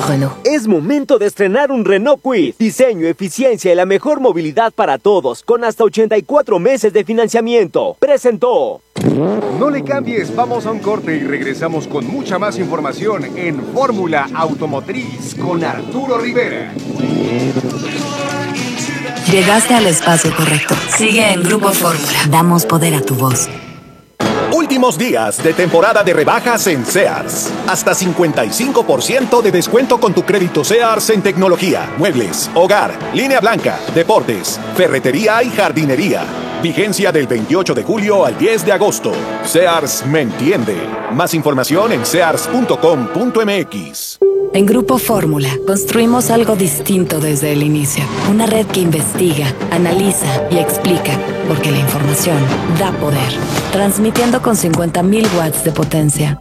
Renault. Es momento de estrenar un Renault Kwid. Diseño, eficiencia y la mejor movilidad para todos, con hasta 84 meses de financiamiento. Presentó. No le cambies, vamos a un corte y regresamos con mucha más información en Fórmula Automotriz con Arturo Rivera. Llegaste al espacio correcto. Sigue en Grupo Fórmula. Damos poder a tu voz. Últimos días de temporada de rebajas en Sears. Hasta 55% de descuento con tu crédito Sears en tecnología, muebles, hogar, línea blanca, deportes, ferretería y jardinería. Vigencia del 28 de julio al 10 de agosto. Sears me entiende. Más información en sears.com.mx. En Grupo Fórmula construimos algo distinto desde el inicio. Una red que investiga, analiza y explica, porque la información da poder. Transmitiendo con 50.000 watts de potencia.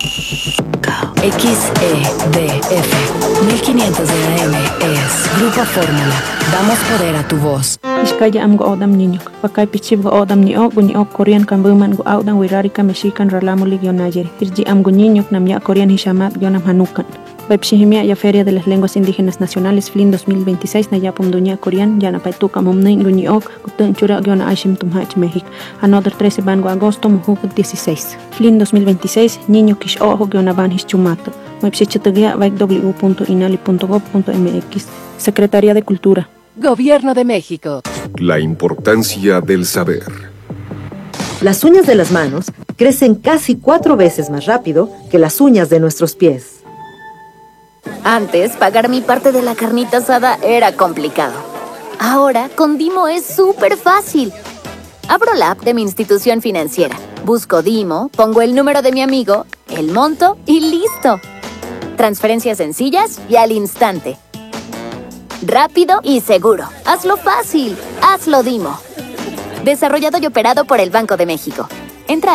XEDF 1500 de AM es Grupo Fórmula. Damos poder a tu voz. Iskaya am go odam niño. Pakay pichib go odam ni o Korean kan buman go audan wirari ka mexican ralamuli gyonayer. Irji am go niño nam ya Korean hishamat gyonam hanukan. Webshihimia ya Feria de las Lenguas Indígenas Nacionales FLIN 2026 na yapum dunya Korean ya na paituka momnin guniok gutun chura gyona aishim tumhach México. Another 13 bango agosto mujuk 16. FLIN 2026 niño kish ojo gyona ban hischumato. Webshichitagia www.inali.gov.mx. Secretaría de Cultura. Gobierno de México. La importancia del saber. Las uñas de las manos crecen casi 4 veces más rápido que las uñas de nuestros pies. Antes, pagar mi parte de la carnita asada era complicado. Ahora, con Dimo es súper fácil. Abro la app de mi institución financiera, busco Dimo, pongo el número de mi amigo, el monto y ¡listo! Transferencias sencillas y al instante. Rápido y seguro. Hazlo fácil. Hazlo Dimo. Desarrollado y operado por el Banco de México. Entra a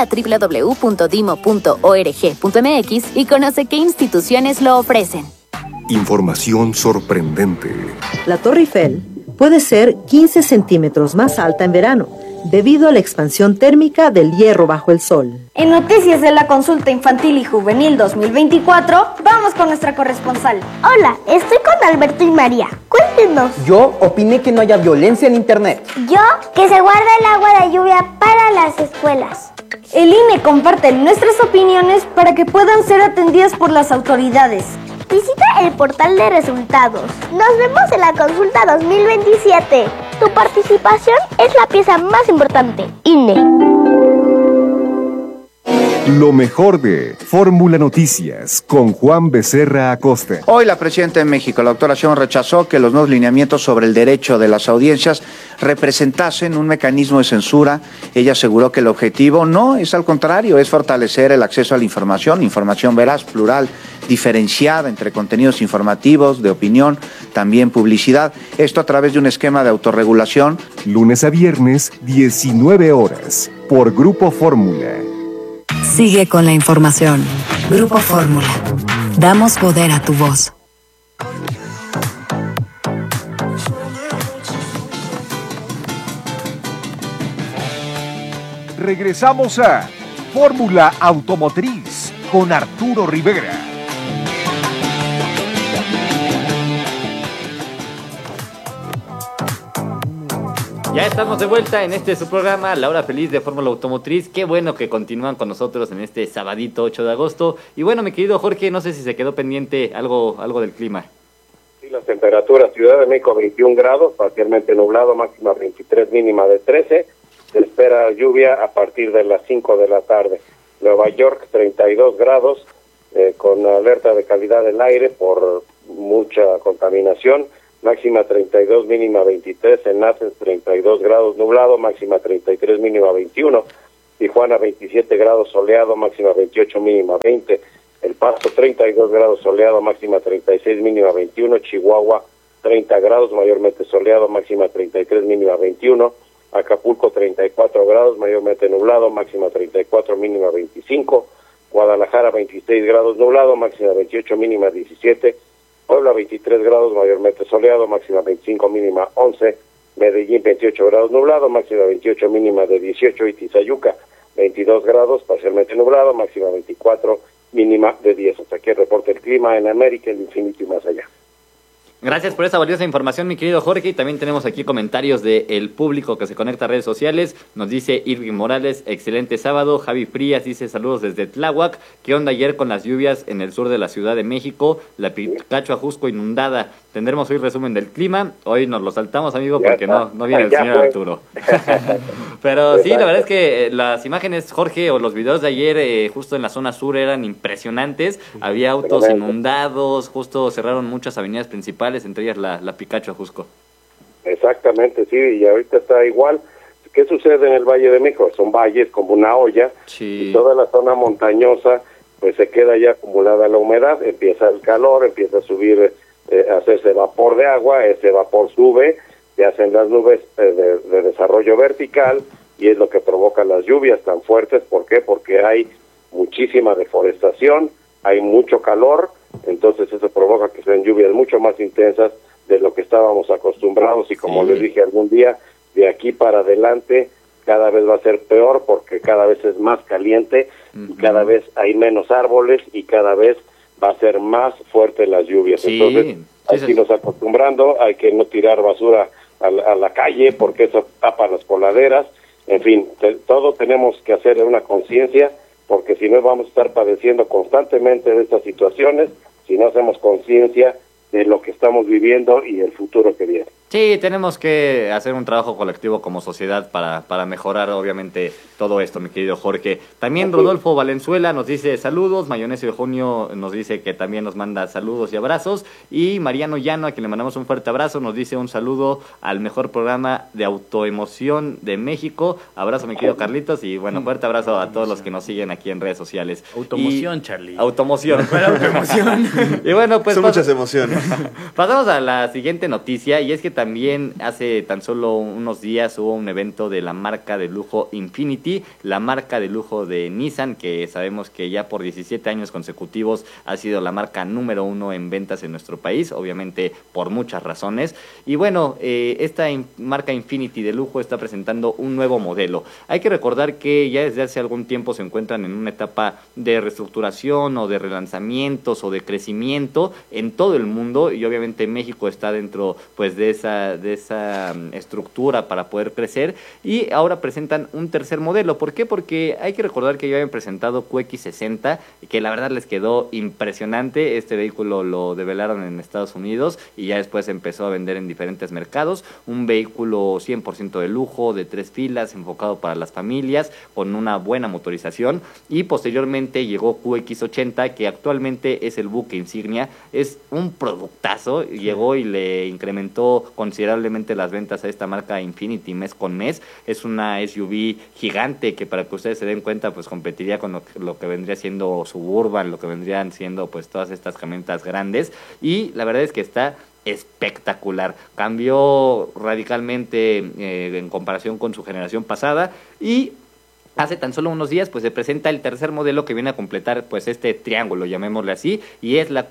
www.dimo.org.mx y conoce qué instituciones lo ofrecen. Información sorprendente. La Torre Eiffel puede ser 15 centímetros más alta en verano, debido a la expansión térmica del hierro bajo el sol. En noticias de la Consulta Infantil y Juvenil 2024, vamos con nuestra corresponsal. Hola, estoy con Alberto y María. Cuéntenos. Yo opiné que no haya violencia en internet. Yo, que se guarde el agua de lluvia para las escuelas. El INE comparte nuestras opiniones para que puedan ser atendidas por las autoridades. Visita el portal de resultados. Nos vemos en la consulta 2027. Tu participación es la pieza más importante. INE. Lo mejor de Fórmula Noticias con Juan Becerra Acosta. Hoy la presidenta de México, la doctora Sheinbaum, rechazó que los nuevos lineamientos sobre el derecho de las audiencias representasen un mecanismo de censura. Ella aseguró que el objetivo no es, al contrario, es fortalecer el acceso a la información veraz, plural, diferenciada entre contenidos informativos, de opinión, también publicidad. Esto a través de un esquema de autorregulación. Lunes a viernes, 19 horas, por Grupo Fórmula. Sigue con la información. Grupo Fórmula. Damos poder a tu voz. Regresamos a Fórmula Automotriz con Arturo Rivera. Ya estamos de vuelta en su programa, La Hora Feliz de Fórmula Automotriz. Qué bueno que continúan con nosotros en este sabadito 8 de agosto. Y bueno, mi querido Jorge, no sé si se quedó pendiente algo del clima. Sí, las temperaturas, Ciudad de México 21 grados, parcialmente nublado, máxima 23, mínima de 13. Se espera lluvia a partir de las 5 de la tarde. Nueva York 32 grados, con alerta de calidad del aire por mucha contaminación. Máxima 32, mínima 23, en Athens 32 grados nublado, máxima 33, mínima 21, Tijuana 27 grados soleado, máxima 28, mínima 20, El Paso 32 grados soleado, máxima 36, mínima 21, Chihuahua 30 grados, mayormente soleado, máxima 33, mínima 21, Acapulco 34 grados, mayormente nublado, máxima 34, mínima 25, Guadalajara 26 grados nublado, máxima 28, mínima 17, Puebla 23 grados, mayormente soleado, máxima 25, mínima 11, Medellín 28 grados nublado, máxima 28, mínima de 18, y Tizayuca 22 grados, parcialmente nublado, máxima 24, mínima de 10. Hasta aquí el reporte del clima en América, el infinito y más allá. Gracias por esa valiosa información, mi querido Jorge. Y también tenemos aquí comentarios del público que se conecta a redes sociales. Nos dice Irving Morales, excelente sábado. Javi Frías dice saludos desde Tláhuac. ¿Qué onda ayer con las lluvias en el sur de la Ciudad de México? La Picacho Ajusco inundada. Tendremos hoy resumen del clima. Hoy nos lo saltamos, amigo, porque no viene el señor Arturo. Pero sí, la verdad es que las imágenes, Jorge, o los videos de ayer, justo en la zona sur, eran impresionantes. Había autos inundados, justo cerraron muchas avenidas principales, entre ellas la Picacho Ajusco. Exactamente, sí, y ahorita está igual. ¿Qué sucede en el Valle de México? Son valles como una olla, y toda la zona montañosa pues se queda ya acumulada la humedad, empieza el calor, empieza a subir, a hacerse vapor de agua, ese vapor sube, se hacen las nubes de desarrollo vertical, y es lo que provoca las lluvias tan fuertes. ¿Por qué? Porque hay muchísima deforestación, hay mucho calor, entonces eso provoca que sean lluvias mucho más intensas de lo que estábamos acostumbrados, y como les dije algún día, de aquí para adelante cada vez va a ser peor, porque cada vez es más caliente, y cada vez hay menos árboles, y cada vez va a ser más fuerte las lluvias. Entonces hay que irnos acostumbrando, hay que no tirar basura a la calle, porque eso tapa las coladeras. En fin, todo tenemos que hacer una conciencia, porque si no vamos a estar padeciendo constantemente de estas situaciones, si no hacemos conciencia de lo que estamos viviendo y el futuro que viene. Sí, tenemos que hacer un trabajo colectivo como sociedad para mejorar, obviamente, todo esto, mi querido Jorge. También Rodolfo Valenzuela nos dice saludos, Mayonesio de Junio nos dice que también nos manda saludos y abrazos, y Mariano Llano, a quien le mandamos un fuerte abrazo, nos dice un saludo al mejor programa de autoemoción de México. Abrazo, mi querido Carlitos, y bueno, fuerte abrazo a todos los que nos siguen aquí en redes sociales. Automoción, Charlie. Automoción. Autoemoción. Y bueno, pues son muchas emociones. Pasamos a la siguiente noticia, y es que también hace tan solo unos días hubo un evento de la marca de lujo Infiniti, la marca de lujo de Nissan, que sabemos que ya por 17 años consecutivos ha sido la marca número 1 en ventas en nuestro país, obviamente por muchas razones. Y bueno, esta marca Infiniti de lujo está presentando un nuevo modelo. Hay que recordar que ya desde hace algún tiempo se encuentran en una etapa de reestructuración o de relanzamientos o de crecimiento en todo el mundo, y obviamente México está dentro pues de esa estructura para poder crecer, y ahora presentan un tercer modelo. ¿Por qué? Porque hay que recordar que ya habían presentado QX60, que la verdad les quedó impresionante. Este vehículo lo develaron en Estados Unidos y ya después empezó a vender en diferentes mercados. Un vehículo 100% de lujo, de 3 filas, enfocado para las familias, con una buena motorización, y posteriormente llegó QX80, que actualmente es el buque insignia. Es un productazo, llegó y le incrementó considerablemente las ventas a esta marca Infiniti mes con mes. Es una SUV gigante que, para que ustedes se den cuenta, pues competiría con lo que vendría siendo Suburban, lo que vendrían siendo pues todas estas camionetas grandes, y la verdad es que está espectacular. Cambió radicalmente en comparación con su generación pasada, y hace tan solo unos días pues se presenta el tercer modelo que viene a completar pues este triángulo, llamémosle así, y es la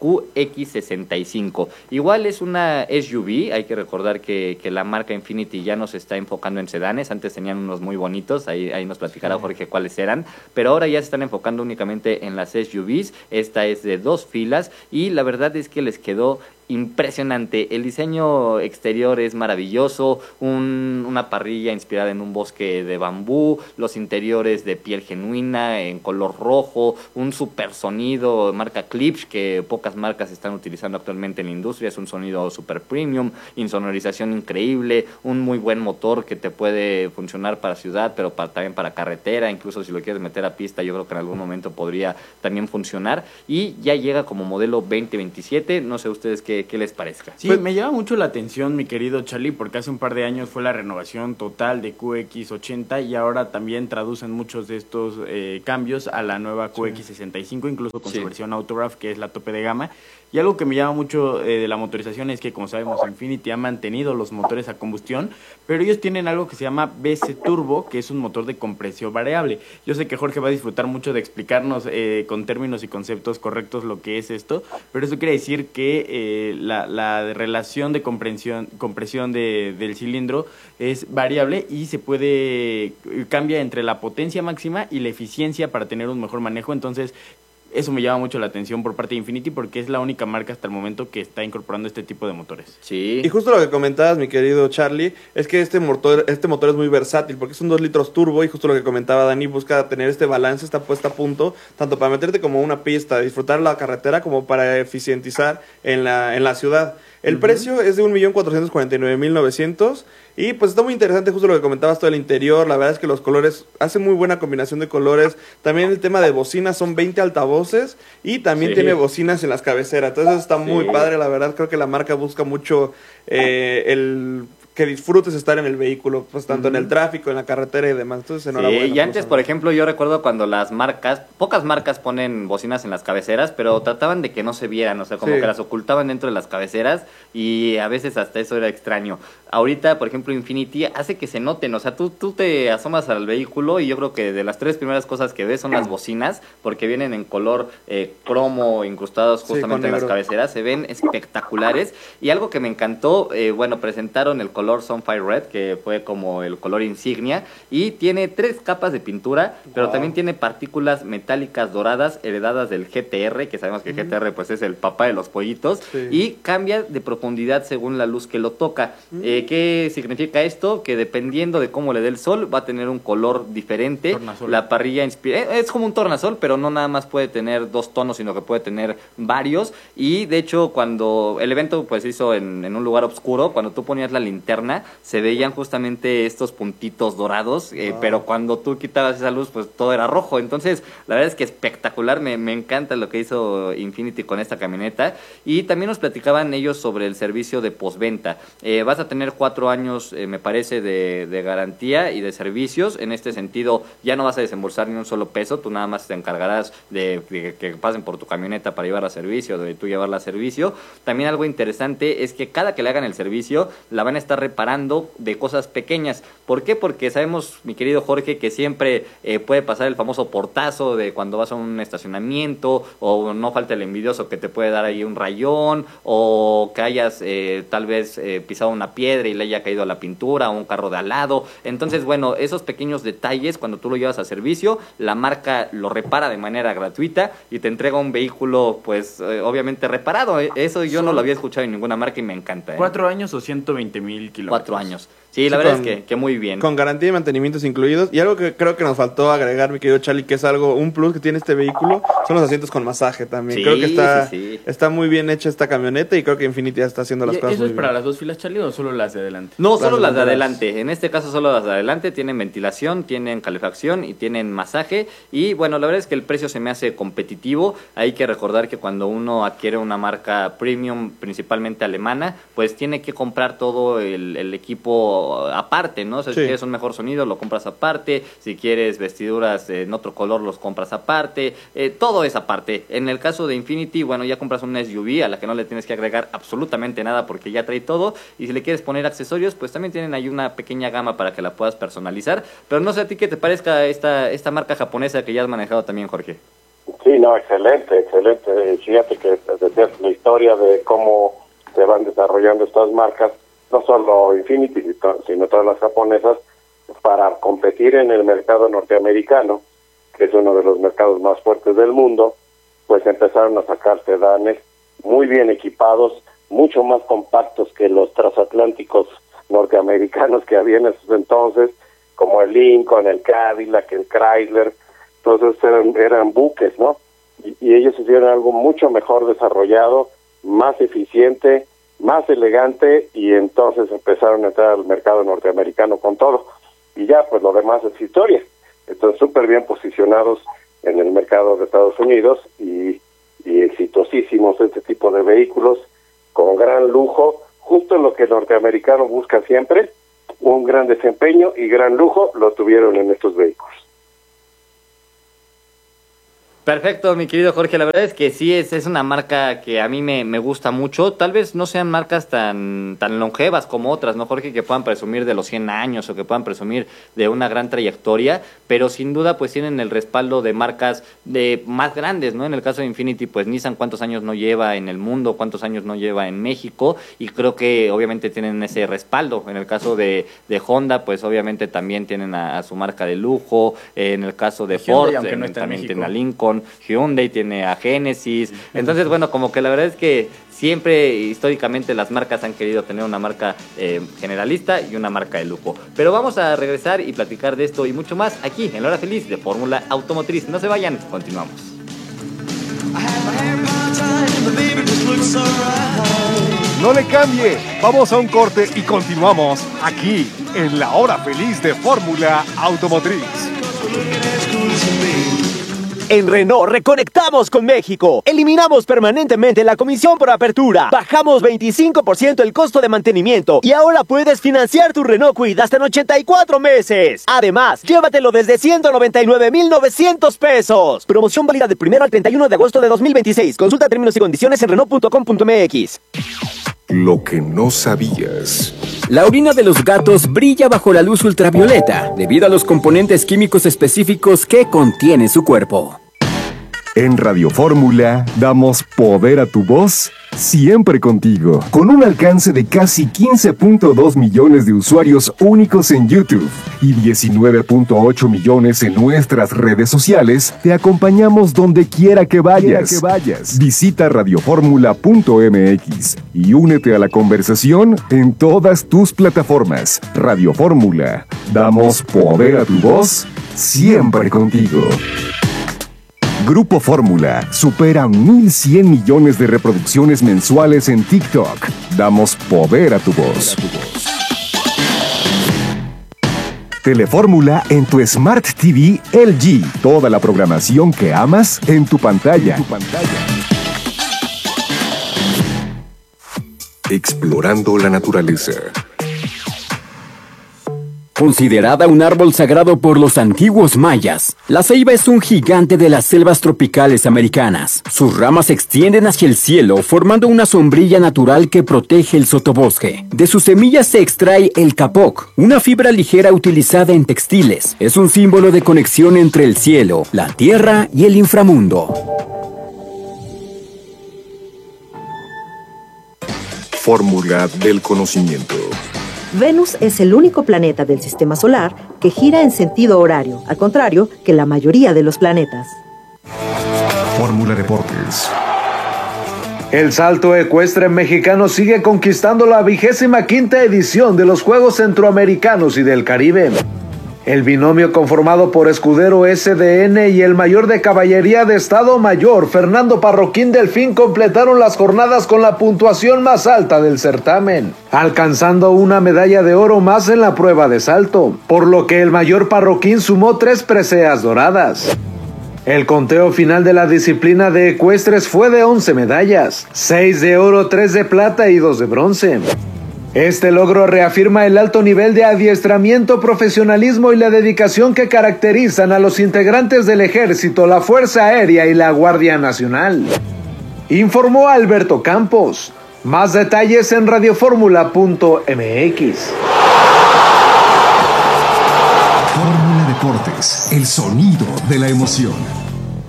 QX65. Igual es una SUV. Hay que recordar que la marca Infiniti ya no se está enfocando en sedanes. Antes tenían unos muy bonitos, ahí nos platicará Jorge cuáles eran, pero ahora ya se están enfocando únicamente en las SUVs. Esta es de 2 filas, y la verdad es que les quedó impresionante. El diseño exterior es maravilloso, una parrilla inspirada en un bosque de bambú, los interiores de piel genuina en color rojo, un super sonido marca Klipsch que pocas marcas están utilizando actualmente en la industria. Es un sonido super premium, insonorización increíble, un muy buen motor que te puede funcionar para ciudad, pero también para carretera. Incluso si lo quieres meter a pista, yo creo que en algún momento podría también funcionar, y ya llega como modelo 2027. No sé ustedes qué les parezca. Sí, me llama mucho la atención, mi querido Charlie, porque hace un par de años fue la renovación total de QX80, y ahora también traducen muchos de estos cambios a la nueva QX65, incluso con su versión Autograph, que es la tope de gama. Y algo que me llama mucho de la motorización es que, como sabemos, Infiniti ha mantenido los motores a combustión, pero ellos tienen algo que se llama BC Turbo, que es un motor de compresión variable. Yo sé que Jorge va a disfrutar mucho de explicarnos con términos y conceptos correctos lo que es esto, pero eso quiere decir que la relación de compresión del cilindro es variable, y cambia entre la potencia máxima y la eficiencia para tener un mejor manejo. Entonces, Eso me llama mucho la atención por parte de Infiniti porque es la única marca hasta el momento que está incorporando este tipo de motores. Sí. Y justo lo que comentabas, mi querido Charlie, es que este motor es muy versátil porque es un 2 litros turbo y justo lo que comentaba Dani, busca tener este balance, esta puesta a punto, tanto para meterte como una pista, disfrutar la carretera como para eficientizar en la ciudad. El precio es de 1.449.900 y pues está muy interesante justo lo que comentabas todo el interior, la verdad es que los colores, hacen muy buena combinación de colores, también el tema de bocinas, son 20 altavoces y también tiene bocinas en las cabeceras, entonces está muy padre, la verdad creo que la marca busca mucho que disfrutes estar en el vehículo, pues tanto en el tráfico, en la carretera y demás. Entonces, enhorabuena. Y antes, por ejemplo, yo recuerdo cuando las marcas, pocas marcas ponen bocinas en las cabeceras, pero trataban de que no se vieran, o sea, como que las ocultaban dentro de las cabeceras y a veces hasta eso era extraño. Ahorita, por ejemplo, Infiniti hace que se noten, o sea, tú te asomas al vehículo y yo creo que de las 3 primeras cosas que ves son las bocinas, porque vienen en color cromo incrustados justamente en las cabeceras, se ven espectaculares. Y algo que me encantó, presentaron el color Sunfire Red, que fue como el color insignia, y tiene 3 capas de pintura, pero también tiene partículas metálicas doradas heredadas del GTR, que sabemos que el GTR pues es el papá de los pollitos, y cambia de profundidad según la luz que lo toca. ¿Qué significa esto? Que dependiendo de cómo le dé el sol, va a tener un color diferente. Tornasol. La parrilla es como un tornasol, pero no nada más puede tener 2 tonos, sino que puede tener varios, y de hecho cuando el evento pues se hizo en un lugar oscuro, cuando tú ponías la linterna, se veían justamente estos puntitos dorados, pero cuando tú quitabas esa luz, pues todo era rojo. Entonces, la verdad es que espectacular, me encanta lo que hizo Infiniti con esta camioneta. Y también nos platicaban ellos sobre el servicio de postventa. Vas a tener 4 años, me parece, de garantía y de servicios. En este sentido, ya no vas a desembolsar ni un solo peso, tú nada más te encargarás de que pasen por tu camioneta para llevarla a servicio, de tú llevarla a servicio. También algo interesante es que cada que le hagan el servicio, la van a estar reparando de cosas pequeñas. ¿Por qué? Porque sabemos, mi querido Jorge, que siempre puede pasar el famoso portazo de cuando vas a un estacionamiento, o no falta el envidioso que te puede dar ahí un rayón, o que hayas tal vez pisado una piedra y le haya caído a la pintura, o un carro de al lado. Entonces, bueno, esos pequeños detalles, cuando tú lo llevas a servicio, la marca lo repara de manera gratuita y te entrega un vehículo, pues, obviamente reparado. Eso yo no lo había escuchado en ninguna marca y me encanta. 4 años o 120,000 kilómetros. 4 años. Sí, la verdad es que muy bien. Con garantía y mantenimientos incluidos. Y algo que creo que nos faltó agregar, mi querido Charlie, que es un plus que tiene este vehículo, son los asientos con masaje también. Creo que está muy bien hecha esta camioneta y creo que Infiniti ya está haciendo las cosas ¿Eso muy es para bien. las 2 filas, Charlie, o solo las de adelante? No, solo las de adelante. En este caso solo las de adelante. Tienen ventilación, tienen calefacción y tienen masaje. Y bueno, la verdad es que el precio se me hace competitivo. Hay que recordar que cuando uno adquiere una marca premium, principalmente alemana, pues tiene que comprar todo el equipo aparte, ¿no? O sea, si quieres un mejor sonido, lo compras aparte. Si quieres vestiduras en otro color, los compras aparte. Todo es aparte. En el caso de Infiniti, bueno, ya compras una SUV a la que no le tienes que agregar absolutamente nada porque ya trae todo. Y si le quieres poner accesorios, pues también tienen ahí una pequeña gama para que la puedas personalizar. Pero no sé a ti qué te parezca esta marca japonesa que ya has manejado también, Jorge. Sí, no, excelente. Fíjate que decías la historia de cómo se van desarrollando estas marcas, no solo Infiniti, sino todas las japonesas, para competir en el mercado norteamericano, que es uno de los mercados más fuertes del mundo, pues empezaron a sacar sedanes muy bien equipados, mucho más compactos que los transatlánticos norteamericanos que había en esos entonces, como el Lincoln, el Cadillac, el Chrysler. Entonces eran buques, ¿no? Y ellos hicieron algo mucho mejor desarrollado, más eficiente, más elegante, y entonces empezaron a entrar al mercado norteamericano con todo. Y ya, pues lo demás es historia. Están súper bien posicionados en el mercado de Estados Unidos y exitosísimos este tipo de vehículos, con gran lujo, justo lo que el norteamericano busca siempre, un gran desempeño y gran lujo, lo tuvieron en estos vehículos. Perfecto, mi querido Jorge, la verdad es que sí, es una marca que a mí me gusta mucho. Tal vez no sean marcas tan longevas como otras, ¿no, Jorge? Que puedan presumir de los 100 años o que puedan presumir de una gran trayectoria, pero sin duda pues tienen el respaldo de marcas de más grandes, ¿no? En el caso de Infiniti, pues Nissan cuántos años no lleva en el mundo, cuántos años no lleva en México, y creo que obviamente tienen ese respaldo. En el caso de Honda, pues obviamente también tienen a su marca de lujo. En el caso de Ford, también tienen a Lincoln. Tucson, Hyundai tiene a Genesis. Entonces, bueno, como que la verdad es que siempre, históricamente, las marcas han querido tener una marca generalista y una marca de lujo. Pero vamos a regresar y platicar de esto y mucho más aquí, en La Hora Feliz de Fórmula Automotriz. No se vayan, continuamos. No le cambie, vamos a un corte y continuamos aquí en La Hora Feliz de Fórmula Automotriz. En Renault reconectamos con México. Eliminamos permanentemente la comisión por apertura. Bajamos 25% el costo de mantenimiento. Y ahora puedes financiar tu Renault Kwid hasta en 84 meses. Además, llévatelo desde 199,900 pesos. Promoción válida del 1 al 31 de agosto de 2026. Consulta términos y condiciones en Renault.com.mx. Lo que no sabías. La orina de los gatos brilla bajo la luz ultravioleta debido a los componentes químicos específicos que contiene su cuerpo. En Radio Fórmula damos poder a tu voz siempre contigo. Con un alcance de casi 15.2 millones de usuarios únicos en YouTube y 19.8 millones en nuestras redes sociales, te acompañamos donde quiera que vayas. Visita radioformula.mx y únete a la conversación en todas tus plataformas. Radio Fórmula, damos poder a tu voz siempre contigo. Grupo Fórmula supera 1,100 millones de reproducciones mensuales en TikTok. Damos poder a tu voz. Telefórmula en tu Smart TV LG. Toda la programación que amas en tu pantalla. Explorando la naturaleza. Considerada un árbol sagrado por los antiguos mayas, la ceiba es un gigante de las selvas tropicales americanas. Sus ramas se extienden hacia el cielo, formando una sombrilla natural que protege el sotobosque. De sus semillas se extrae el capoc, una fibra ligera utilizada en textiles. Es un símbolo de conexión entre el cielo, la tierra y el inframundo. Fórmula del conocimiento. Venus es el único planeta del sistema solar que gira en sentido horario, al contrario que la mayoría de los planetas. Fórmula Deportes. El salto ecuestre mexicano sigue conquistando la 25ª edición de los Juegos Centroamericanos y del Caribe. El binomio conformado por Escudero SDN y el mayor de Caballería de Estado Mayor, Fernando Parroquín Delfín, completaron las jornadas con la puntuación más alta del certamen, alcanzando una medalla de oro más en la prueba de salto, por lo que el mayor Parroquín sumó 3 preseas doradas. El conteo final de la disciplina de ecuestres fue de 11 medallas, 6 de oro, 3 de plata y 2 de bronce. Este logro reafirma el alto nivel de adiestramiento, profesionalismo y la dedicación que caracterizan a los integrantes del Ejército, la Fuerza Aérea y la Guardia Nacional. Informó Alberto Campos. Más detalles en radioformula.mx. Fórmula Deportes, el sonido de la emoción.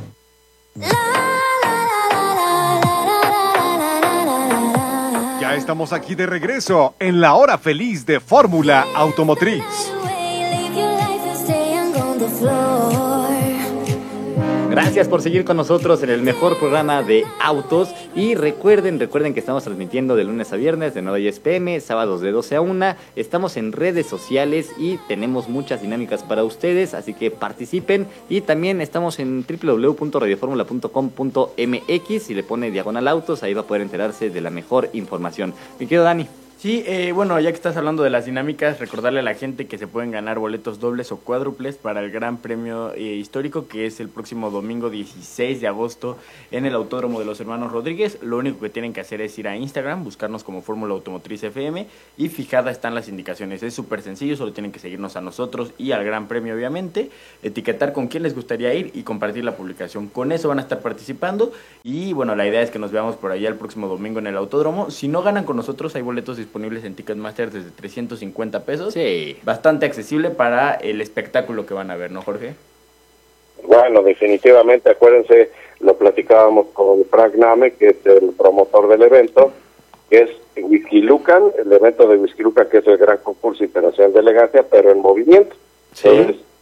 Estamos aquí de regreso en la hora feliz de Fórmula Automotriz. Gracias por seguir con nosotros en el mejor programa de autos. Y recuerden que estamos transmitiendo de lunes a viernes de 9 a 10 p.m, sábados de 12 a 1. Estamos en redes sociales y tenemos muchas dinámicas para ustedes, así que participen. Y también estamos en www.radioformula.com.mx. Si le pone diagonal autos, ahí va a poder enterarse de la mejor información. Mi querido Dani. Sí, bueno, ya que estás hablando de las dinámicas, recordarle a la gente que se pueden ganar boletos dobles o cuádruples para el Gran Premio Histórico, que es el próximo domingo 16 de agosto en el Autódromo de los Hermanos Rodríguez. Lo único que tienen que hacer es ir a Instagram, buscarnos como Fórmula Automotriz FM y fijadas están las indicaciones. Es súper sencillo, solo tienen que seguirnos a nosotros y al Gran Premio, obviamente, etiquetar con quién les gustaría ir y compartir la publicación. Con eso van a estar participando y, bueno, la idea es que nos veamos por allá el próximo domingo en el Autódromo. Si no ganan con nosotros, hay boletos disponibles en Ticketmaster desde 350 pesos. Sí. Bastante accesible para el espectáculo que van a ver, ¿no, Jorge? Bueno, definitivamente, acuérdense, lo platicábamos con Frank Name, que es el promotor del evento, que es Whisky Lucan, el evento de Whisky Lucan, que es el gran concurso internacional de elegancia, pero en movimiento. Sí. Entonces,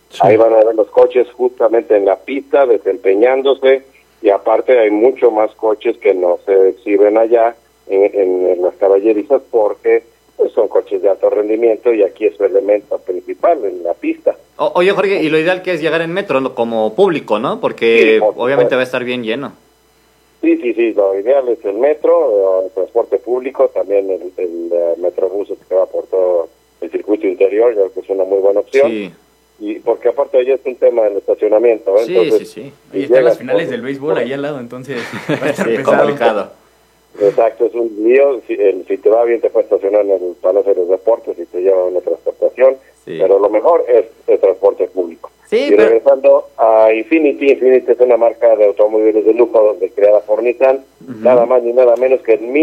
Sí. Ahí van a ver los coches justamente en la pista, desempeñándose, y aparte hay mucho más coches que no se exhiben allá en las caballerizas porque pues, son coches de alto rendimiento y aquí es su elemento principal en la pista. Oye, Jorge, y lo ideal que es llegar en metro, ¿no? Como público, ¿no? Porque sí, obviamente va a estar bien lleno. Sí, lo ideal es el metro, el transporte público, también el metrobús que va por todo el circuito interior, yo creo que es una muy buena opción. Sí. Y porque aparte ahí es un tema del estacionamiento, ¿eh? Sí, entonces, sí. Y están las finales del béisbol ahí al lado, entonces va a estar pesado. Complicado. Exacto, es un lío. Si te va bien te puedes estacionar en el Palacio de los Deportes y te lleva una transportación, pero lo mejor es el transporte público. Sí, y regresando a Infiniti es una marca de automóviles de lujo donde creada por Nissan, nada más ni nada menos que en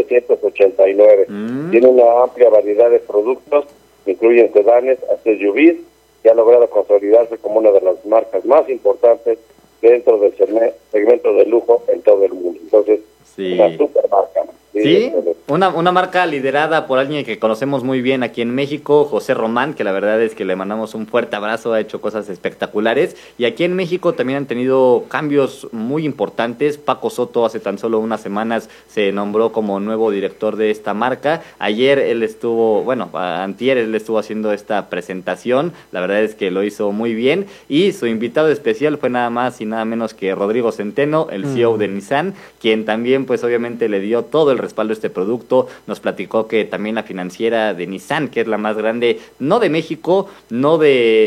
1989. Tiene una amplia variedad de productos, incluyen sedanes, hasta SUVs, y ha logrado consolidarse como una de las marcas más importantes dentro del segmento de lujo en todo el mundo. Entonces, una super marca. Sí, una marca liderada por alguien que conocemos muy bien aquí en México, José Román, que la verdad es que le mandamos un fuerte abrazo, ha hecho cosas espectaculares. Y aquí en México también han tenido cambios muy importantes. Paco Soto hace tan solo unas semanas se nombró como nuevo director de esta marca. Ayer antier él estuvo haciendo esta presentación. La verdad es que lo hizo muy bien. Y su invitado especial fue nada más y nada menos que Rodrigo Centeno, el CEO de Nissan, quien también pues obviamente le dio todo el respaldo a este producto. Nos platicó que también la financiera de Nissan, que es la más grande, no de México, no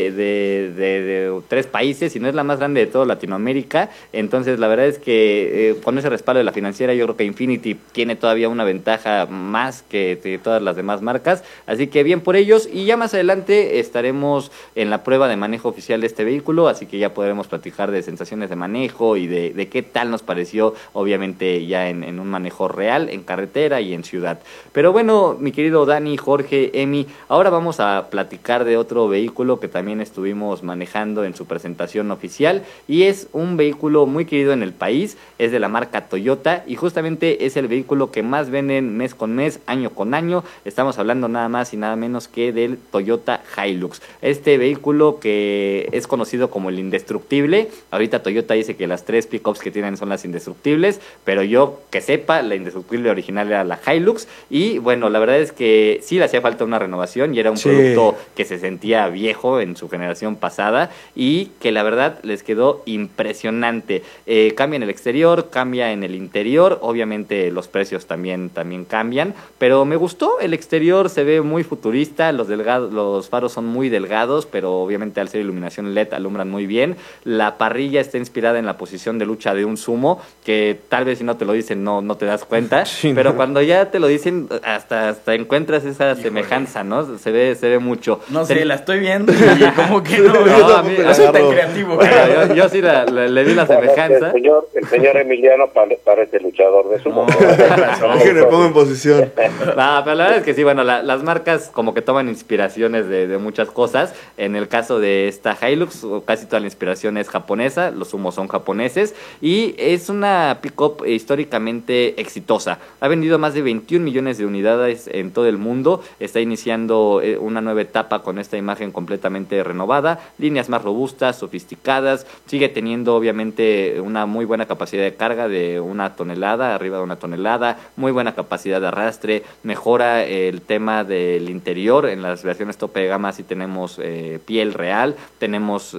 de 3 países, sino es la más grande de toda Latinoamérica. Entonces la verdad es que con ese respaldo de la financiera yo creo que Infiniti tiene todavía una ventaja más que todas las demás marcas, así que bien por ellos. Y ya más adelante estaremos en la prueba de manejo oficial de este vehículo, así que ya podremos platicar de sensaciones de manejo y de qué tal nos pareció, obviamente ya en un manejo real, en carretera y en ciudad. Pero bueno, mi querido Dani, Jorge, Emi, ahora vamos a platicar de otro vehículo que también estuvimos manejando en su presentación oficial, y es un vehículo muy querido en el país, es de la marca Toyota, y justamente es el vehículo que más venden mes con mes, año con año. Estamos hablando nada más y nada menos que del Toyota Hilux. Este vehículo que es conocido como el indestructible. Ahorita Toyota dice que las 3 pickups que tienen son las indestructibles, pero yo que sepa, la indestructible original era la Hilux, y bueno, la verdad es que sí le hacía falta una renovación y era un producto que se sentía viejo en su generación pasada y que la verdad les quedó impresionante. Cambia en el exterior, cambia en el interior, obviamente los precios también cambian, pero me gustó. El exterior se ve muy futurista, los faros son muy delgados, pero obviamente al ser iluminación LED alumbran muy bien. La parrilla está inspirada en la posición de lucha de un sumo, que tal vez si no te lo dicen no te das cuenta, pero cuando ya te lo dicen hasta encuentras esa semejanza, ¿no? Se ve mucho. No sé, la estoy viendo y como que no soy tan creativo. Yo sí le vi la semejanza. El señor Emiliano parece luchador de sumo. Que me pongo en posición. Pero la verdad es que sí, bueno, las marcas como que toman inspiraciones de muchas cosas. En el caso de esta Hilux, casi toda la inspiración es japonesa, los sumos son japoneses, y es una pick-up históricamente exitosa. Ha vendido más de 21 millones de unidades en todo el mundo. Está iniciando una nueva etapa con esta imagen completamente renovada, líneas más robustas, sofisticadas. Sigue teniendo obviamente una muy buena capacidad de carga de 1 tonelada, arriba de 1 tonelada, muy buena capacidad de arrastre. Mejora el tema del interior. En las versiones tope de gama sí tenemos piel real, tenemos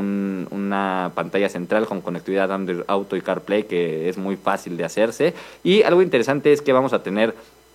una pantalla central con conectividad Android Auto y CarPlay, que es muy fácil de hacerse. Y algo interesante es que vamos a tener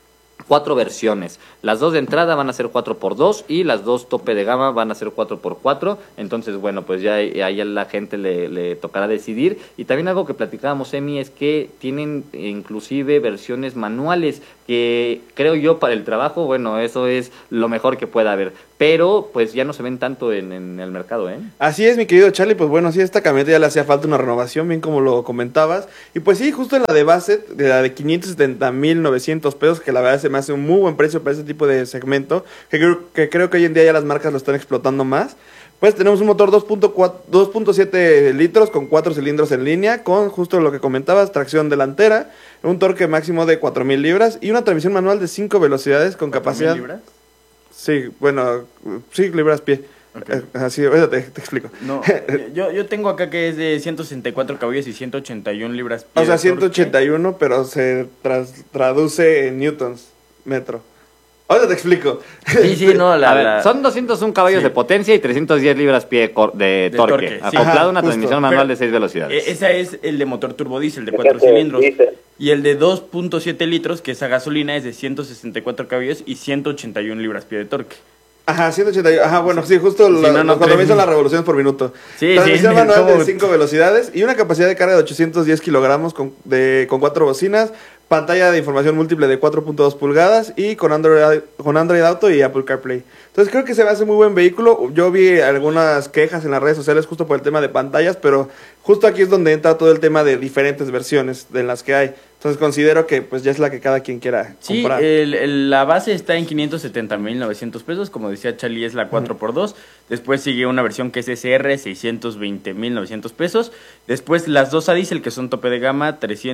4 versiones. Las 2 de entrada van a ser 4x2 y las 2 tope de gama van a ser 4x4. Entonces, bueno, pues ya ahí a la gente le tocará decidir. Y también algo que platicábamos, Emi, es que tienen inclusive versiones manuales, que creo yo para el trabajo, bueno, eso es lo mejor que pueda haber. Pero pues ya no se ven tanto en el mercado, ¿eh? Así es, mi querido Charlie. Pues bueno, sí, esta camioneta ya le hacía falta una renovación, bien como lo comentabas. Y pues sí, justo en la de base, de la de 570,900 pesos, que la verdad se me hace un muy buen precio para ese tipo de segmento, que creo que hoy en día ya las marcas lo están explotando más. Pues tenemos un motor 2.7 litros con 4 cilindros en línea, con justo lo que comentabas, tracción delantera, un torque máximo de 4,000 libras y una transmisión manual de 5 velocidades con capacidad... ¿4,000 libras? Sí, bueno, sí, libras pie. Así, te explico. No, yo tengo acá que es de 164 caballos y 181 libras. O sea, 181, pero se traduce en newtons metro. Ahora te explico. Sí, no, son 201 caballos de potencia y 310 libras-pie de torque. Acoplado a una transmisión manual de 6 velocidades. Ese es el de motor turbodiesel de 4 cilindros. Y el de 2.7 litros, que es a gasolina, es de 164 caballos y 181 libras-pie de torque. Ajá, 181. Ajá, bueno, sí, justo cuando me hizo las revoluciones por minuto. Transmisión manual de 5 velocidades y una capacidad de carga de 810 kilogramos con 4 bocinas, pantalla de información múltiple de 4.2 pulgadas y con Android Auto y Apple CarPlay. Entonces creo que se me hace muy buen vehículo. Yo vi algunas quejas en las redes sociales justo por el tema de pantallas, pero justo aquí es donde entra todo el tema de diferentes versiones de las que hay. Entonces considero que pues ya es la que cada quien quiera comprar. La base está en 570,900 pesos, como decía Charlie, es la 4x2. Después sigue una versión que es SR, 620,900 pesos. Después las dos a diésel, que son tope de gama,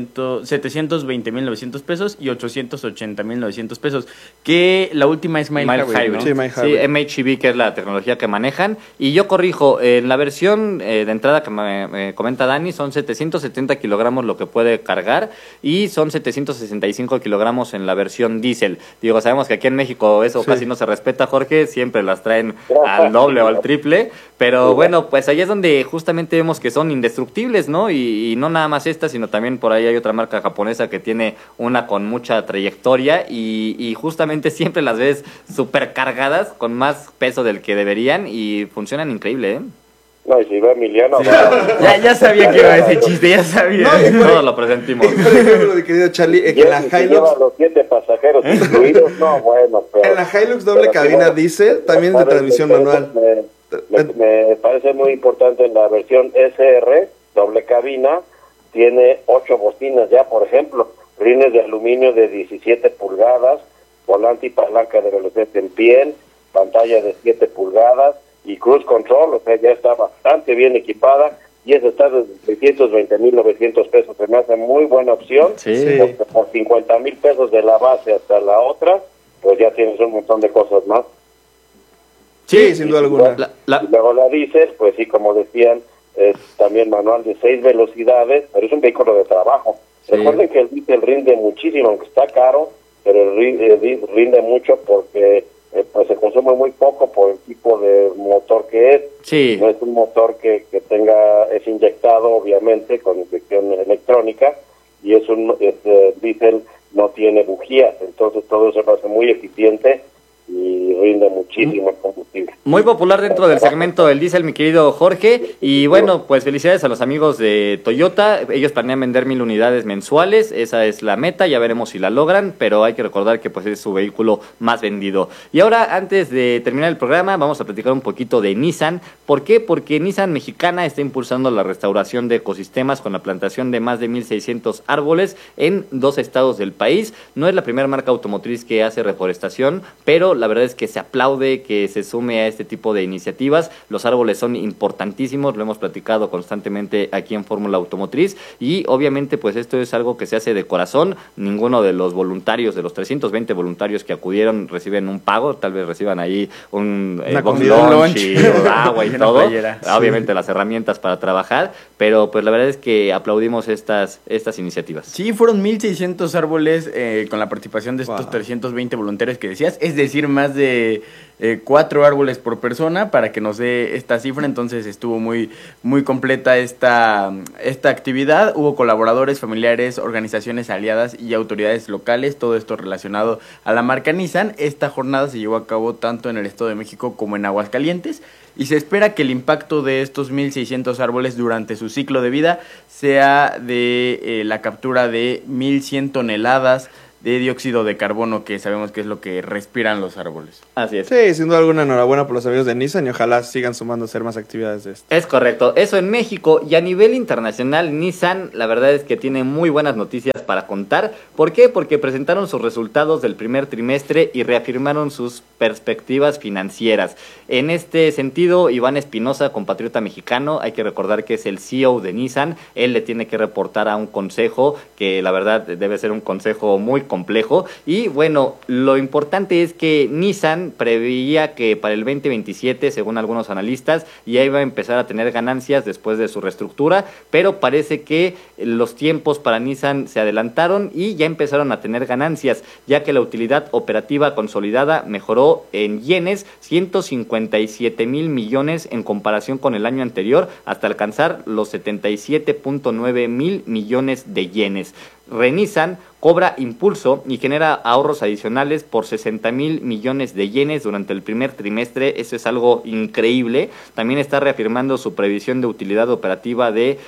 720,900 pesos y 880,900 pesos. Que la última es Mild Hybrid, ¿no? Sí, MHEV, que es la tecnología que manejan. Y yo corrijo, en la versión de entrada que me comenta Dani, son 770 kilogramos lo que puede cargar y son 765 kilogramos en la versión diésel. Digo, sabemos que aquí en México eso casi no se respeta, Jorge, siempre las traen al doble o al triple, pero bueno, pues ahí es donde justamente vemos que son indestructibles, ¿no? Y no nada más esta, sino también por ahí hay otra marca japonesa que tiene una con mucha trayectoria y justamente siempre las ves súper cargadas, con más peso del que deberían y funcionan increíble, ¿eh? No, y si va Emiliano... Ya sabía que iba ese chiste, ya sabía. Todos lo presentimos. Por ejemplo, mi querido Charlie, que la Hilux... lleva los 7 pasajeros incluidos, no, bueno, pero... En la Hilux doble cabina diésel, también es de transmisión manual. Me parece muy importante en la versión SR, doble cabina, tiene 8 bocinas ya, por ejemplo, rines de aluminio de 17 pulgadas, volante y palanca de velocidad en piel, pantalla de 7 pulgadas, y cruise control, o sea, ya está bastante bien equipada, y eso está de 620,900 pesos, se me hace muy buena opción, porque por 50,000 pesos de la base hasta la otra, pues ya tienes un montón de cosas más. Sí, sin duda alguna. Y luego la diésel, pues sí, como decían, es también manual de 6 velocidades, pero es un vehículo de trabajo. Recuerden que el diésel rinde muchísimo, aunque está caro, pero rinde mucho porque pues se consume muy poco por el tipo de motor que es. No es un motor que es inyectado, obviamente, con inyección electrónica, y es un diésel, no tiene bujías, entonces todo eso lo hace muy eficiente y rinde muchísimo el combustible. Muy popular dentro del segmento del diésel, mi querido Jorge, y bueno, pues felicidades a los amigos de Toyota. Ellos planean vender 1,000 unidades mensuales, esa es la meta, ya veremos si la logran, pero hay que recordar que pues es su vehículo más vendido. Y ahora, antes de terminar el programa, vamos a platicar un poquito de Nissan. ¿Por qué? Porque Nissan Mexicana está impulsando la restauración de ecosistemas con la plantación de más de 1,600 árboles en 2 estados del país. No es la primera marca automotriz que hace reforestación, pero la verdad es que se aplaude que se sume a este tipo de iniciativas. Los árboles son importantísimos, lo hemos platicado constantemente aquí en Fórmula Automotriz, y obviamente pues esto es algo que se hace de corazón. Ninguno de los voluntarios, de los 320 voluntarios que acudieron, reciben un pago, tal vez reciban ahí un lunch y agua y todo, obviamente las herramientas para trabajar, pero pues la verdad es que aplaudimos estas iniciativas. Sí, fueron 1,600 árboles con la participación de estos 320 voluntarios que decías, es decir, más de 4 árboles por persona para que nos dé esta cifra. Entonces estuvo muy completa esta actividad. Hubo colaboradores, familiares, organizaciones aliadas y autoridades locales, todo esto relacionado a la marca Nissan. Esta jornada se llevó a cabo tanto en el Estado de México como en Aguascalientes, y se espera que el impacto de estos 1,600 árboles durante su ciclo de vida sea de la captura de 1,100 toneladas de dióxido de carbono, que sabemos que es lo que respiran los árboles. Así es. Sí, sin duda alguna, enhorabuena por los amigos de Nissan y ojalá sigan sumando a hacer más actividades de esto. Es correcto, eso en México, y a nivel internacional, Nissan, la verdad es que tiene muy buenas noticias para contar. ¿Por qué? Porque presentaron sus resultados del primer trimestre y reafirmaron sus perspectivas financieras. En este sentido, Iván Espinosa, compatriota mexicano, hay que recordar que es el CEO de Nissan, él le tiene que reportar a un consejo que la verdad debe ser un consejo muy complejo complejo. Y bueno, lo importante es que Nissan preveía que para el 2027, según algunos analistas, ya iba a empezar a tener ganancias después de su reestructura, pero parece que los tiempos para Nissan se adelantaron y ya empezaron a tener ganancias, ya que la utilidad operativa consolidada mejoró en yenes 157,000 millones en comparación con el año anterior, hasta alcanzar los 77.9 mil millones de yenes. Nissan cobra impulso y genera ahorros adicionales por 60,000 millones de yenes durante el primer trimestre. Eso es algo increíble. También está reafirmando su previsión de utilidad operativa de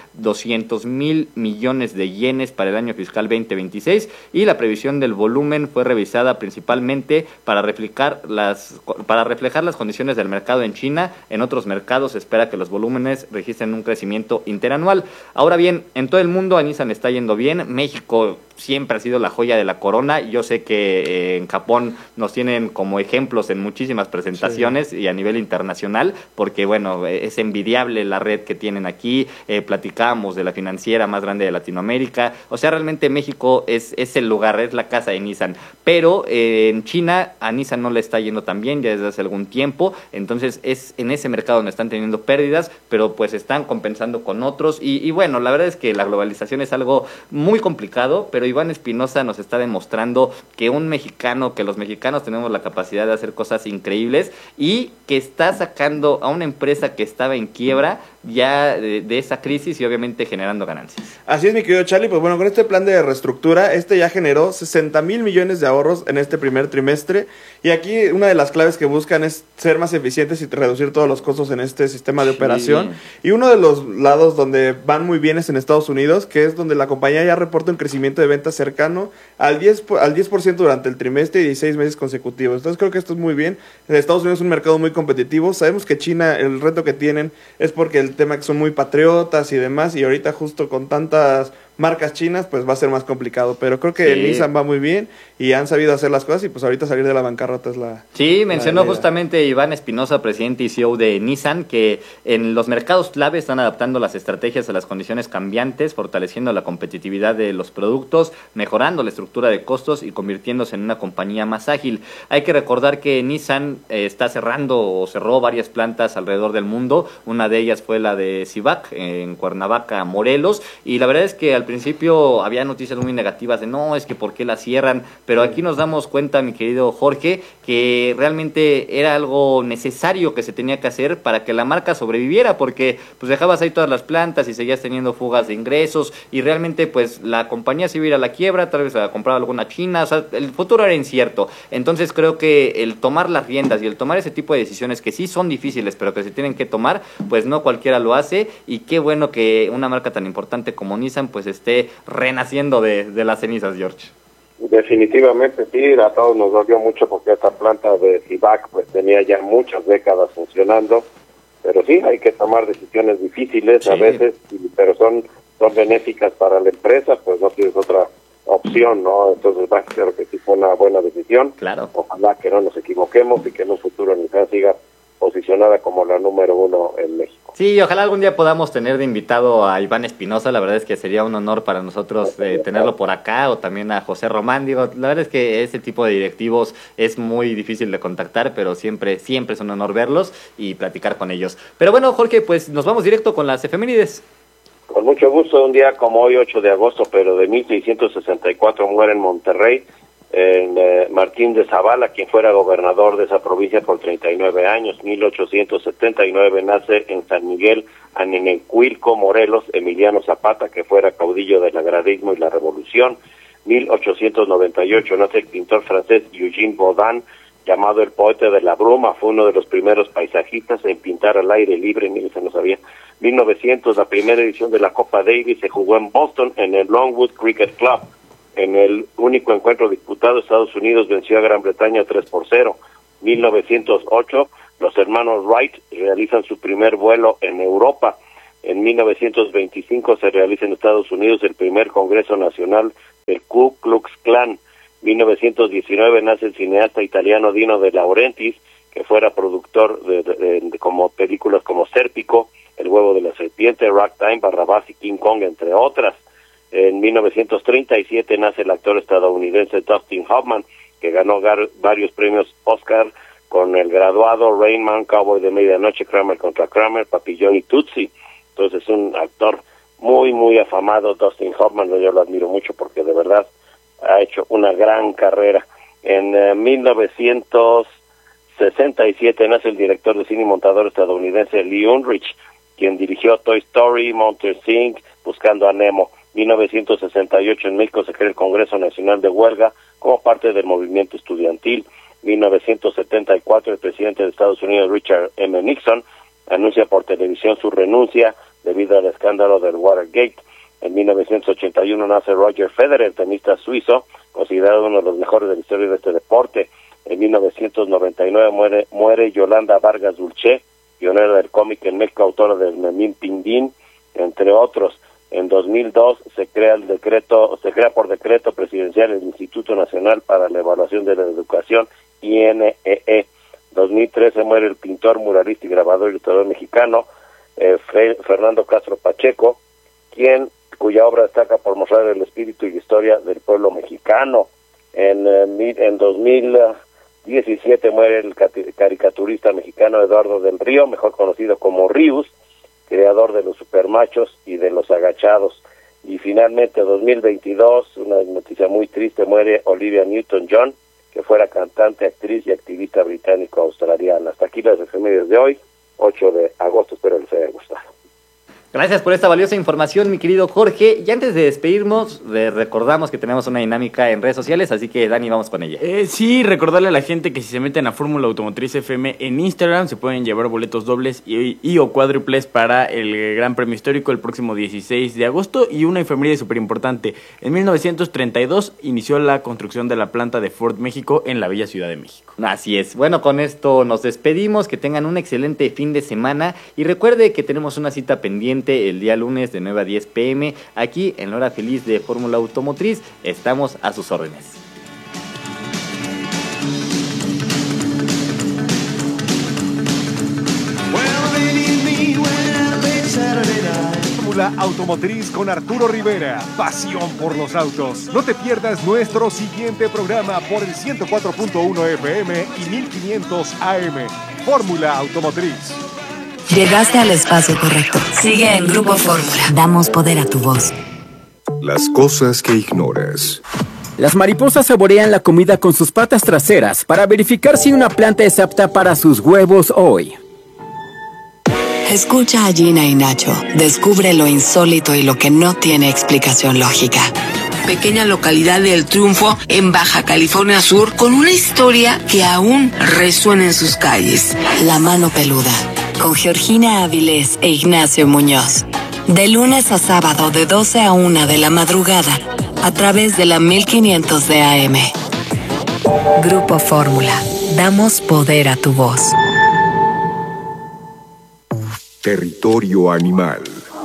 200,000 millones de yenes para el año fiscal 2026, y la previsión del volumen fue revisada principalmente para reflejar las condiciones del mercado en China. En otros mercados se espera que los volúmenes registren un crecimiento interanual. Ahora bien, en todo el mundo a Nissan está yendo bien. México siempre ha sido la joya de la corona. Yo sé que en Japón nos tienen como ejemplos en muchísimas presentaciones, y a nivel internacional, porque bueno, es envidiable la red que tienen aquí. Platicábamos de la financiera más grande de Latinoamérica. O sea, realmente México es el lugar, es la casa de Nissan. Pero en China a Nissan no le está yendo tan bien ya desde hace algún tiempo. Entonces es en ese mercado donde están teniendo pérdidas, pero pues están compensando con otros. Y bueno, la verdad es que la globalización es algo muy complicado, pero Iván Espinosa nos está demostrando que los mexicanos tenemos la capacidad de hacer cosas increíbles, y que está sacando a una empresa que estaba en quiebra ya de esa crisis y obviamente generando ganancias. Así es, mi querido Charlie. Pues bueno, con este plan de reestructura, ya generó 60,000 millones de ahorros en este primer trimestre, y aquí una de las claves que buscan es ser más eficientes y reducir todos los costos en este sistema de operación. Y uno de los lados donde van muy bien es en Estados Unidos, que es donde la compañía ya reporta un crecimiento de ventas cercano al 10% durante el trimestre y 16 meses consecutivos. Entonces creo que esto es muy bien. Estados Unidos es un mercado muy competitivo. Sabemos que China, el reto que tienen es porque el tema que son muy patriotas y demás, y ahorita justo con tantas marcas chinas, pues va a ser más complicado, pero creo que Nissan va muy bien y han sabido hacer las cosas, y pues ahorita salir de la bancarrota es la... Sí, mencionó justamente Iván Espinosa, presidente y CEO de Nissan, que en los mercados clave están adaptando las estrategias a las condiciones cambiantes, fortaleciendo la competitividad de los productos, mejorando la estructura de costos y convirtiéndose en una compañía más ágil. Hay que recordar que Nissan está cerró varias plantas alrededor del mundo. Una de ellas fue la de Civac en Cuernavaca, Morelos, y la verdad es que al principio había noticias muy negativas de no, es que por qué la cierran, pero aquí nos damos cuenta, mi querido Jorge, que realmente era algo necesario que se tenía que hacer para que la marca sobreviviera, porque pues dejabas ahí todas las plantas y seguías teniendo fugas de ingresos, y realmente pues la compañía se iba a ir a la quiebra, tal vez a comprar alguna china. O sea, el futuro era incierto. Entonces creo que el tomar las riendas y el tomar ese tipo de decisiones que sí son difíciles, pero que se tienen que tomar, pues no cualquiera lo hace, y qué bueno que una marca tan importante como Nissan pues esté renaciendo de las cenizas, George. Definitivamente sí, a todos nos dolió mucho porque esta planta de Civac pues tenía ya muchas décadas funcionando, pero sí, hay que tomar decisiones difíciles a veces, pero son benéficas para la empresa, pues no tienes otra opción, ¿no? Entonces creo que sí fue una buena decisión. Claro. Ojalá que no nos equivoquemos y que en un futuro Nissan siga posicionada como la número 1 en México. Sí, ojalá algún día podamos tener de invitado a Iván Espinosa. La verdad es que sería un honor para nosotros tenerlo por acá, o también a José Román. Digo, la verdad es que ese tipo de directivos es muy difícil de contactar, pero siempre es un honor verlos y platicar con ellos. Pero bueno, Jorge, pues nos vamos directo con las efemérides. Con mucho gusto. Un día como hoy, 8 de agosto, pero de 1664, muere en Monterrey Martín de Zavala, quien fuera gobernador de esa provincia por 39 años. 1879 nace en San Miguel, Anenecuilco, Morelos, Emiliano Zapata, que fuera caudillo del agrarismo y la revolución. 1898 nace el pintor francés Eugène Boudin, llamado el poeta de la bruma. Fue uno de los primeros paisajistas en pintar al aire libre, mire, se no sabía. 1900, la primera edición de la Copa Davis se jugó en Boston, en el Longwood Cricket Club. En el único encuentro disputado, Estados Unidos venció a Gran Bretaña 3-0. 1908, los hermanos Wright realizan su primer vuelo en Europa. En 1925 se realiza en Estados Unidos el primer Congreso Nacional del Ku Klux Klan. 1919 nace el cineasta italiano Dino De Laurentiis, que fuera productor de como películas como Sérpico, El huevo de la serpiente, Ragtime, Barrabás y King Kong, entre otras. En 1937 nace el actor estadounidense Dustin Hoffman, que ganó varios premios Oscar con El Graduado, Rain Man, Cowboy de Medianoche, Kramer contra Kramer, Papillón y Tootsie. Entonces es un actor muy, muy afamado, Dustin Hoffman. Yo lo admiro mucho porque de verdad ha hecho una gran carrera. En 1967 nace el director de cine y montador estadounidense Lee Unrich, quien dirigió Toy Story, Monsters Inc., Buscando a Nemo. 1968 en México se crea el Congreso Nacional de Huelga como parte del movimiento estudiantil. 1974 el presidente de Estados Unidos, Richard M. Nixon, anuncia por televisión su renuncia debido al escándalo del Watergate. En 1981 nace Roger Federer, tenista suizo, considerado uno de los mejores de la historia de este deporte. En 1999 muere Yolanda Vargas Dulce, pionera del cómic en México, autora del Memín Pinguín, entre otros. En 2002 se crea por decreto presidencial el Instituto Nacional para la Evaluación de la Educación, INEE. 2013 muere el pintor, muralista y grabador y ilustrador mexicano Fernando Castro Pacheco, cuya obra destaca por mostrar el espíritu y la historia del pueblo mexicano. En 2017 muere el caricaturista mexicano Eduardo del Río, mejor conocido como Rius, creador de los supermachos y de los agachados. Y finalmente, 2022, una noticia muy triste, muere Olivia Newton-John, que fuera cantante, actriz y activista británico-australiana. Hasta aquí las efemérides de hoy, 8 de agosto, espero les haya gustado. Gracias por esta valiosa información, mi querido Jorge. Y antes de despedirnos, recordamos que tenemos una dinámica en redes sociales, así que Dani, vamos con ella. Sí, recordarle a la gente que si se meten a Fórmula Automotriz FM en Instagram, se pueden llevar boletos dobles y o cuádruples para el Gran Premio Histórico el próximo 16 de agosto. Y una efeméride súper importante. En 1932 inició la construcción de la planta de Ford México en la bella Ciudad de México. Así es. Bueno, con esto nos despedimos. Que tengan un excelente fin de semana. Y recuerde que tenemos una cita pendiente el día lunes de 9 a 10 p.m. aquí en la hora feliz de Fórmula Automotriz. Estamos a sus órdenes. Fórmula Automotriz con Arturo Rivera. Pasión por los autos. No te pierdas nuestro siguiente programa por el 104.1 FM y 1500 AM. Fórmula Automotriz. Llegaste al espacio correcto. Sigue en Grupo Fórmula. Damos poder a tu voz. Las cosas que ignoras. Las mariposas saborean la comida con sus patas traseras para verificar si una planta es apta para sus huevos hoy. Escucha a Gina y Nacho. Descubre lo insólito y lo que no tiene explicación lógica. Pequeña localidad de El Triunfo, en Baja California Sur, con una historia que aún resuena en sus calles. La mano peluda, con Georgina Avilés e Ignacio Muñoz. De lunes a sábado de 12 a 1 de la madrugada, a través de la 1500 de AM. Grupo Fórmula. Damos poder a tu voz. Territorio animal.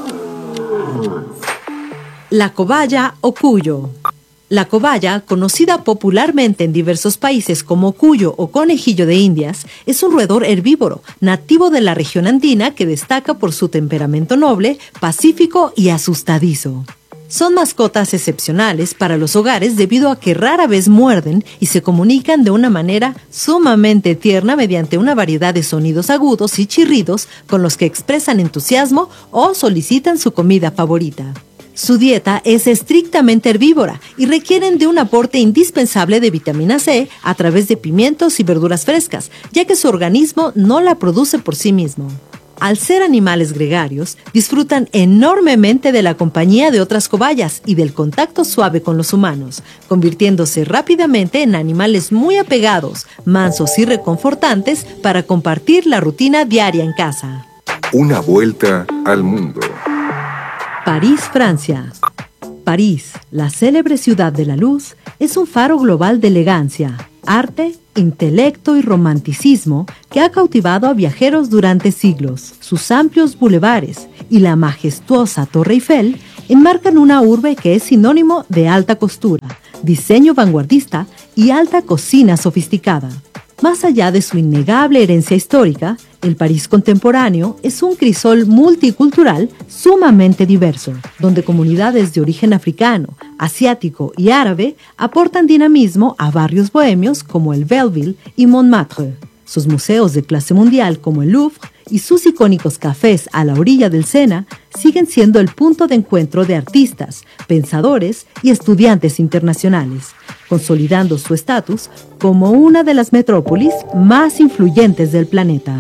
La cobaya o cuyo. La cobaya, conocida popularmente en diversos países como cuyo o conejillo de Indias, es un roedor herbívoro, nativo de la región andina que destaca por su temperamento noble, pacífico y asustadizo. Son mascotas excepcionales para los hogares debido a que rara vez muerden y se comunican de una manera sumamente tierna mediante una variedad de sonidos agudos y chirridos con los que expresan entusiasmo o solicitan su comida favorita. Su dieta es estrictamente herbívora y requieren de un aporte indispensable de vitamina C a través de pimientos y verduras frescas, ya que su organismo no la produce por sí mismo. Al ser animales gregarios, disfrutan enormemente de la compañía de otras cobayas y del contacto suave con los humanos, convirtiéndose rápidamente en animales muy apegados, mansos y reconfortantes para compartir la rutina diaria en casa. Una vuelta al mundo. París, Francia. París, la célebre ciudad de la luz, es un faro global de elegancia, arte, intelecto y romanticismo que ha cautivado a viajeros durante siglos. Sus amplios bulevares y la majestuosa Torre Eiffel enmarcan una urbe que es sinónimo de alta costura, diseño vanguardista y alta cocina sofisticada. Más allá de su innegable herencia histórica, El París contemporáneo es un crisol multicultural sumamente diverso, donde comunidades de origen africano, asiático y árabe aportan dinamismo a barrios bohemios como el Belleville y Montmartre. Sus museos de clase mundial como el Louvre y sus icónicos cafés a la orilla del Sena siguen siendo el punto de encuentro de artistas, pensadores y estudiantes internacionales, consolidando su estatus como una de las metrópolis más influyentes del planeta.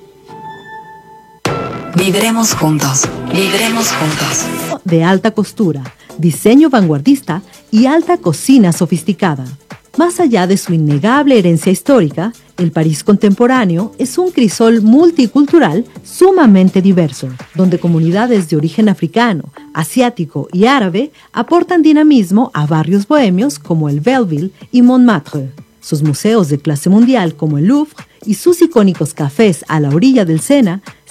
Vibremos juntos, vibremos juntos. De alta costura, diseño vanguardista y alta cocina sofisticada. Más allá de su innegable herencia histórica, el París contemporáneo es un crisol multicultural sumamente diverso, donde comunidades de origen africano, asiático y árabe aportan dinamismo a barrios bohemios como el Belleville y Montmartre. Sus museos de clase mundial como el Louvre y sus icónicos cafés a la orilla del Sena